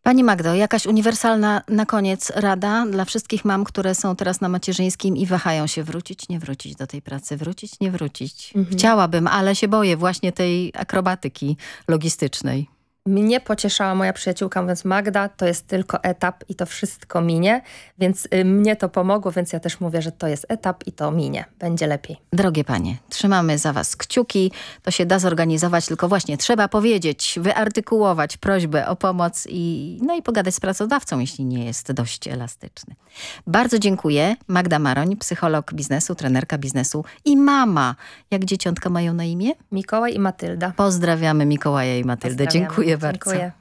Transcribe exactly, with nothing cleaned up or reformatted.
Pani Magdo, jakaś uniwersalna na koniec rada dla wszystkich mam, które są teraz na macierzyńskim i wahają się wrócić, nie wrócić do tej pracy, wrócić, nie wrócić. Mhm. Chciałabym, ale się boję właśnie tej akrobatyki logistycznej. Mnie pocieszała moja przyjaciółka, mówiąc: Magda, to jest tylko etap i to wszystko minie, więc y, mnie to pomogło, więc ja też mówię, że to jest etap i to minie. Będzie lepiej. Drogie panie, trzymamy za was kciuki. To się da zorganizować, tylko właśnie trzeba powiedzieć, wyartykułować prośbę o pomoc i, no i pogadać z pracodawcą, jeśli nie jest dość elastyczny. Bardzo dziękuję. Magda Maroń, psycholog biznesu, trenerka biznesu i mama. Jak dzieciątka mają na imię? Mikołaj i Matylda. Pozdrawiamy Mikołaja i Matyldę. Dziękuję bardzo. Dziękuję.